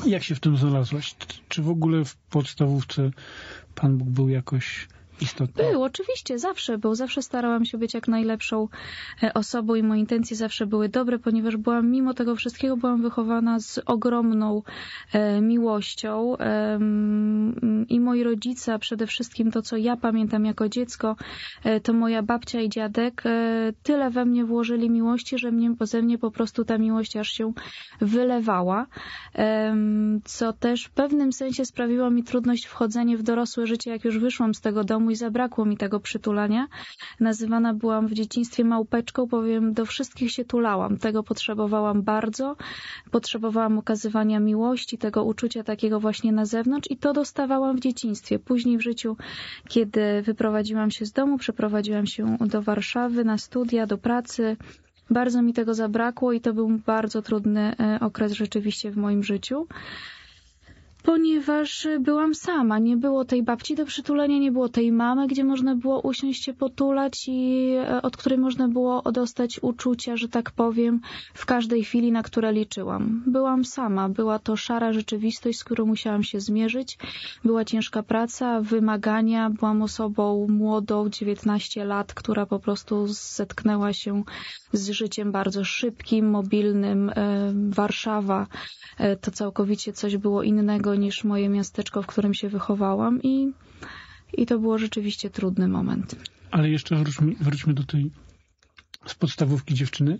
Jak się w tym znalazłaś? Czy w ogóle w podstawówce Pan Bóg był jakoś istotny? Był, oczywiście, zawsze był. Zawsze starałam się być jak najlepszą osobą i moje intencje zawsze były dobre, ponieważ mimo tego wszystkiego byłam wychowana z ogromną miłością i moi rodzice, a przede wszystkim to, co ja pamiętam jako dziecko, to moja babcia i dziadek tyle we mnie włożyli miłości, że ze mnie po prostu ta miłość aż się wylewała, co też w pewnym sensie sprawiło mi trudność wchodzenie w dorosłe życie, jak już wyszłam z tego domu i zabrakło mi tego przytulania. Nazywana byłam w dzieciństwie małpeczką, bowiem do wszystkich się tulałam. Tego potrzebowałam bardzo. Potrzebowałam okazywania miłości, tego uczucia takiego właśnie na zewnątrz i to dostawałam w dzieciństwie. Później w życiu, kiedy wyprowadziłam się z domu, przeprowadziłam się do Warszawy na studia, do pracy. Bardzo mi tego zabrakło i to był bardzo trudny okres rzeczywiście w moim życiu. Ponieważ byłam sama, nie było tej babci do przytulenia, nie było tej mamy, gdzie można było usiąść się potulać i od której można było dostać uczucia, że tak powiem, w każdej chwili, na które liczyłam. Byłam sama, była to szara rzeczywistość, z którą musiałam się zmierzyć. Była ciężka praca, wymagania, byłam osobą młodą, 19 lat, która po prostu zetknęła się z życiem bardzo szybkim, mobilnym. Warszawa to całkowicie coś było innego niż moje miasteczko, w którym się wychowałam i to było rzeczywiście trudny moment. Ale jeszcze wróćmy do tej z podstawówki dziewczyny.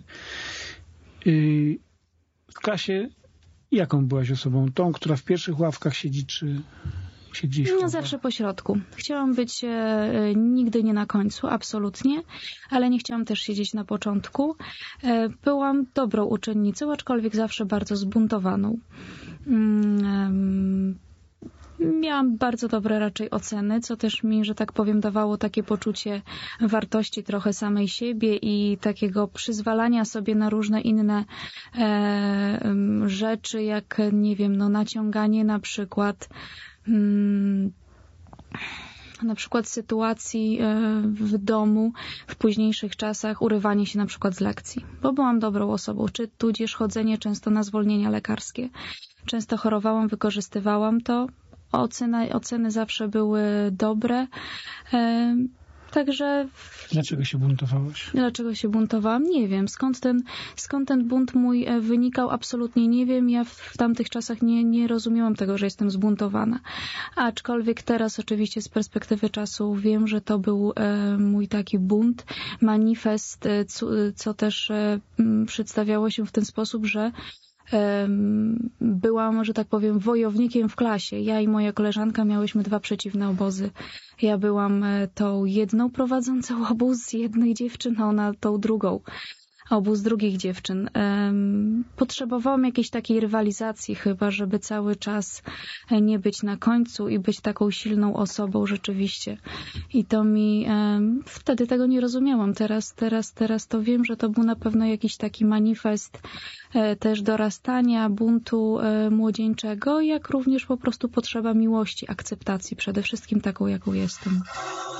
W klasie jaką byłaś osobą? Tą, która w pierwszych ławkach siedzi, czy gdzieś? No zawsze po środku. Chciałam być nigdy nie na końcu, absolutnie, ale nie chciałam też siedzieć na początku. Byłam dobrą uczennicą, aczkolwiek zawsze bardzo zbuntowaną. Miałam bardzo dobre raczej oceny, co też mi, że tak powiem, dawało takie poczucie wartości trochę samej siebie i takiego przyzwalania sobie na różne inne rzeczy, jak, nie wiem, no naciąganie na przykład sytuacji w domu w późniejszych czasach, urywanie się na przykład z lekcji, bo byłam dobrą osobą, czy tudzież chodzenie często na zwolnienia lekarskie. Często chorowałam, wykorzystywałam to. Oceny zawsze były dobre. Także... Dlaczego się buntowałaś? Dlaczego się buntowałam? Nie wiem. Skąd ten bunt mój wynikał? Absolutnie nie wiem. Ja w tamtych czasach nie rozumiałam tego, że jestem zbuntowana. Aczkolwiek teraz oczywiście z perspektywy czasu wiem, że to był mój taki bunt, manifest, co też przedstawiało się w ten sposób, że byłam, że tak powiem, wojownikiem w klasie. Ja i moja koleżanka miałyśmy 2 przeciwne obozy. Ja byłam tą jedną prowadzącą obóz jednych dziewczyn, a ona tą drugą. Obóz drugich dziewczyn. Potrzebowałam jakiejś takiej rywalizacji chyba, żeby cały czas nie być na końcu i być taką silną osobą rzeczywiście. I to mi... Wtedy tego nie rozumiałam. Teraz to wiem, że to był na pewno jakiś taki manifest też dorastania, buntu młodzieńczego, jak również po prostu potrzeba miłości, akceptacji, przede wszystkim taką, jaką jestem.